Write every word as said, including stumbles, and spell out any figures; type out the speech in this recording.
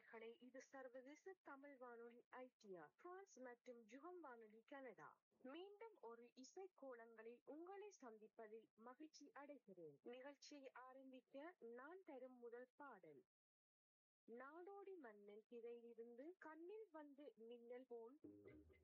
நேயர்களே, இது சர்வதேச தமிழ் வானொலி ஐ டி ஆர் பிரான்ஸ் மற்றும் ஜுகம் வானொலி கனடா. மீண்டும் ஒரு இசை கோலங்களில் உங்களை சந்திப்பதில் மகிழ்ச்சி அடைகிறேன். நிகழ்ச்சியை ஆரம்பிக்க நான் தரும் முதல் பாடல் நாடோடி மன்னன் திரையிலிருந்து கண்ணில் வந்து மின்னல் போல்